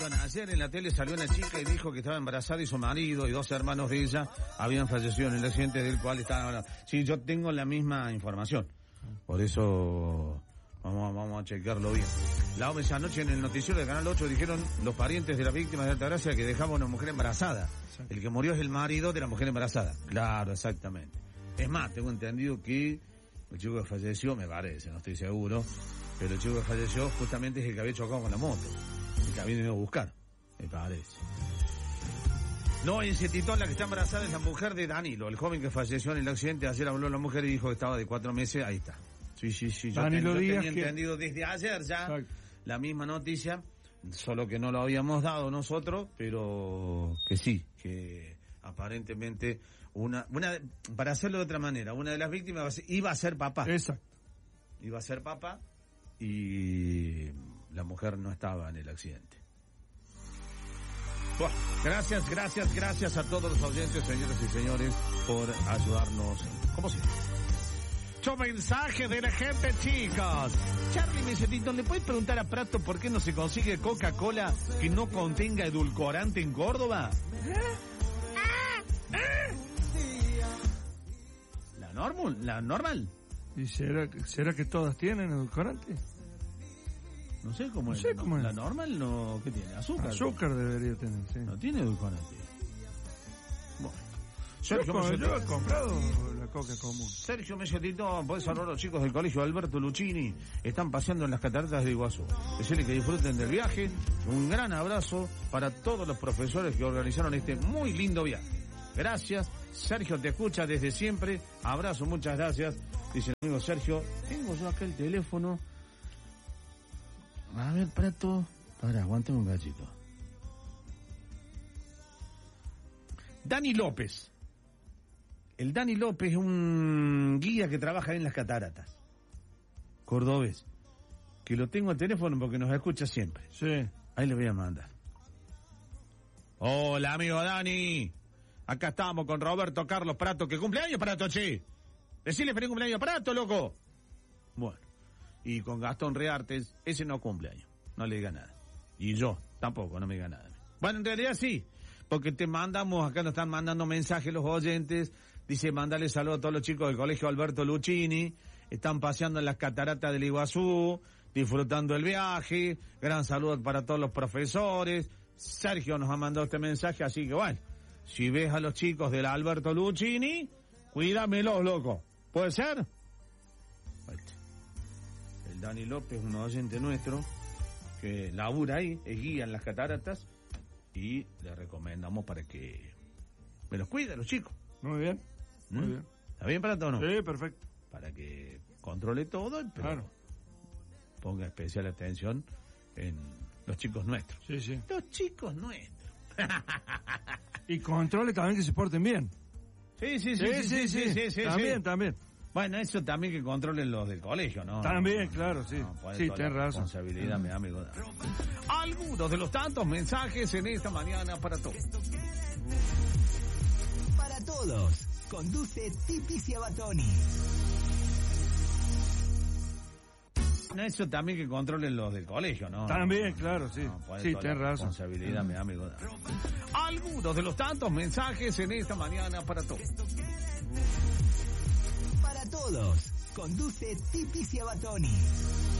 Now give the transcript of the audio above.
Bueno, ayer en la tele salió una chica y dijo que estaba embarazada y su marido y 2 hermanos de ella habían fallecido en el accidente del cual estaban hablando. Sí, yo tengo la misma información. Por eso vamos a chequearlo bien. Esa noche en el noticiero de Canal 8 dijeron los parientes de las víctimas de Altagracia que dejaba una mujer embarazada. El que murió es el marido de la mujer embarazada. Claro, exactamente. Es más, tengo entendido que el chico que falleció, me parece, no estoy seguro, pero el chico que falleció justamente es el que había chocado con la moto. El que había venido a buscar, me parece. No, en Cetitón la que está embarazada es la mujer de Danilo, el joven que falleció en el accidente. Ayer habló la mujer y dijo que estaba de 4 meses, ahí está. Sí, yo tenía entendido desde ayer ya. Exacto. La misma noticia, solo que no lo habíamos dado nosotros, pero que sí, que aparentemente para hacerlo de otra manera, una de las víctimas iba a ser papá. Exacto. Iba a ser papá y la mujer no estaba en el accidente. Bueno, gracias a todos los oyentes, señoras y señores, por ayudarnos, como siempre. Mensaje de la gente, chicos. Charlie me dice, Tito, ¿le puedes preguntar a Prato por qué no se consigue Coca-Cola que no contenga edulcorante en Córdoba? ¿La normal? ¿Y será que todas tienen edulcorante? No sé cómo es. La normal no, ¿qué tiene? Azúcar. Azúcar debería tener, sí. No tiene edulcorante. Bueno. Yo he comprado la coca común. Sergio Mesotito, podés saludar a los chicos del colegio Alberto Lucchini. Están paseando en las cataratas de Iguazú. Decirles que disfruten del viaje. Un gran abrazo para todos los profesores que organizaron este muy lindo viaje. Gracias. Sergio te escucha desde siempre. Abrazo, muchas gracias. Dice el amigo Sergio. Tengo yo acá el teléfono. A ver, Prato. Aguantame un cachito. Dani López. El Dani López es un guía que trabaja en las cataratas. Cordobés. Que lo tengo al teléfono porque nos escucha siempre. Sí. Ahí le voy a mandar. Hola, amigo Dani. Acá estamos con Roberto Carlos Prato. ¿Qué cumpleaños, Prato, che? Decile feliz cumpleaños, Prato, loco. Bueno. Y con Gastón Reartes, ese no cumpleaños. No le diga nada. Y yo tampoco, no me diga nada. Bueno, en realidad sí. Porque te mandamos, acá nos están mandando mensajes los oyentes. Dice, mandale saludos a todos los chicos del colegio Alberto Lucchini. Están paseando en las cataratas del Iguazú, disfrutando el viaje. Gran saludo para todos los profesores. Sergio nos ha mandado este mensaje, así que bueno, si ves a los chicos del Alberto Lucchini, cuídamelos, loco. ¿Puede ser? El Dani López, un oyente nuestro, que labura ahí, es guía en las cataratas, y le recomendamos para que me los cuide, los chicos. Muy bien. Muy bien. ¿Está bien para todo o no? Sí, perfecto. Para que controle todo, pero claro, ponga especial atención en los chicos nuestros. Sí, sí. Los chicos nuestros. Y controle también que se porten bien. Sí. También. Bueno, eso también que controlen los del colegio, ¿no? También, claro, sí. Sí, tenés razón. Responsabilidad, mi amigo. Algunos de los tantos mensajes en esta mañana para todos. Para todos. Conduce Tipi Ciabatoni. Eso también que controlen los del colegio, ¿no? También, claro, sí. Sí, tenés razón. Responsabilidad, mi amigo. Algunos de los tantos mensajes en esta mañana para todos. Para todos. Conduce Tipi Ciabatoni.